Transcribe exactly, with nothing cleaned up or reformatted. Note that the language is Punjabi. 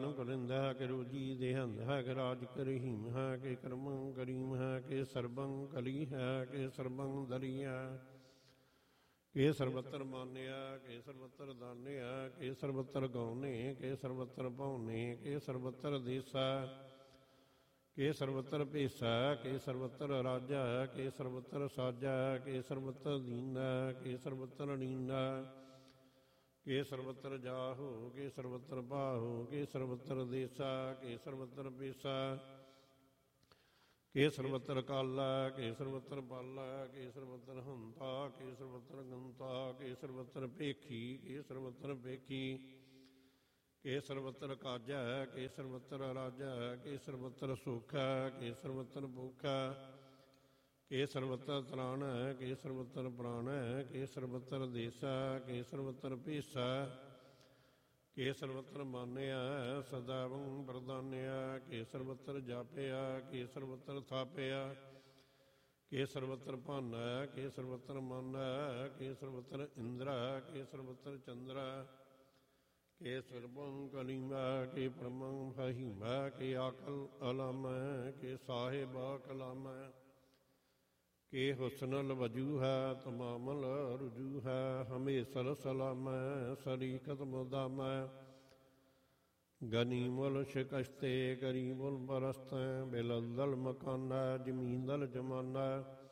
ਕਾਰਨ ਕੁਲਿੰਦਾ ਕਿ ਰੋਜੀ ਦੇਹੰਦ ਹੈ ਕਿ ਰਾਜ ਕਰਹੀਮ ਹੈ ਕਿ ਕਰਮੰ ਕਰੀਮ ਹੈ ਕਿ ਸਰਬੰ ਕਲੀ ਹੈ ਕਿ ਸਰਬੰ ਦਰੀ ਹੈ ਕਿ ਸਰਬੱਤਰ ਮਾਨਿਆ ਕਿ ਸਰਬੱਤਰ ਦਾਨਿਆ ਕਿ ਸਰਬੱਤਰ ਗਾਉਨੇ ਕਿ ਸਰਬੱਤਰ ਭਾਉਨੇ ਕਿ ਸਰਬੱਤਰ ਦੇਸਾ ਕਿ ਸਰਬੱਤਰ ਭੇਸਾ ਕਿ ਸਰਬੱਤਰ ਰਾਜਾ ਕਿ ਸਰਬੱਤਰ ਸਾਜਾ ਕਿ ਸਰਬੱਤਰ ਦੀਨਾ ਕਿ ਸਰਬੱਤਰ ਨੀਨਾ ਕਿ ਸਰਬੱਤਰ ਜਾਹੋ ਕਿ ਸਰਬੱਤਰ ਬਾਹੋ ਕਿ ਸਰਬੱਤਰ ਦੇਸਾ ਕਿ ਸਰਬੱਤਰ ਭੇਸਾ ਕਿ ਸਰਬੱਤਰ ਕਾਲਾ ਕਿ ਸਰਬੱਤਰ ਬਾਲਾ ਕਿ ਸਰਬੱਤਰ ਹੰਤਾ ਕਿ ਸਰਬੱਤਰ ਗੰਤਾ ਕਿ ਸਰਬੱਤਰ ਭੇਖੀ ਕਿ ਸਰਬੱਤਰ ਭੇਖੀ ਕਿ ਸਰਬੱਤਰ ਕਾਜਾ ਕਿ ਸਰਬੱਤਰ ਰਾਜਾ ਕਿ ਸਰਬੱਤਰ ਸੁਖਾ ਕਿ ਸਰਬੱਤਰ ਭੁਖਾ ਕਿ ਸਰਬੱਤਰ ਤਰਾਣ ਕਿ ਸਰਬੱਤਰ ਪ੍ਰਾਣ ਕਿ ਸਰਬੱਤਰ ਦੇਸਾ ਕਿ ਸਰਬੱਤਰ ਭੇਸਾ ਕਿ ਸਰਬੱਤਰ ਮਾਨਿਆ ਸਦਾਵੰ ਪ੍ਰਦਾਨਿਆ ਕਿ ਸਰਬੱਤਰ ਜਾਪਿਆ ਕਿ ਸਰਬੱਤਰ ਥਾਪਿਆ ਕਿ ਸਰਬੱਤਰ ਭਾਨਾ ਕਿ ਸਰਬੱਤਰ ਮਾਨਾ ਕਿ ਸਰਬੱਤਰ ਇੰਦਰਾ ਕਿ ਸਰਬੱਤਰ ਚੰਦਰਾ ਕਿ ਸਰਬੰ ਕਲੀਮਾ ਕਿ ਪਰਮੰ ਫਹੀਮਾ ਕਿ ਆਕਲ ਅਲਮ ਕਿ ਸਾਹਿਬ ਕਲਾਮ ਕਿ ਹੁਸਨਲ ਵਜੂ ਹੈ ਤਮਾਮਲ ਰੁਜੂ ਹੈ ਹਮੇਸ਼ਰ ਸਲਾਮ ਸਰੀਕਤ ਮੁਦਾਮ ਗਨੀਮੁਲ ਸ਼ਿਕਸ਼ਤੇ ਕਰੀਮੁਲ ਬਰਸਤ ਬਿਲਦਲ ਮਕਾਨਾ ਜ਼ਮੀਨਦਲ ਜਮਾਨਾ